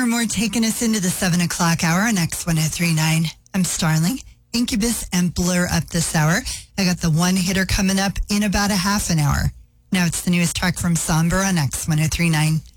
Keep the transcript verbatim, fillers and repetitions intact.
Paramore taking us into the seven o'clock hour on X one oh three point nine. I'm Starling. Incubus and Blur up this hour. I got the one hitter coming up in about a half an hour. Now it's the newest track from Somber on X one oh three point nine.